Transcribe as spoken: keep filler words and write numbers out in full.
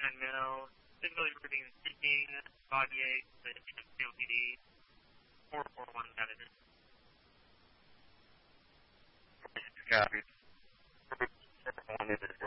nine mil, physically routine speaking, body ache, the C O P D, four four one got it. Copy. One is